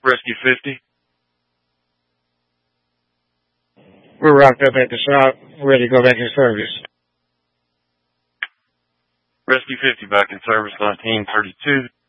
Rescue 50. We're wrapped up at the shop, ready to go back in service. Rescue 50 back in service, 1932.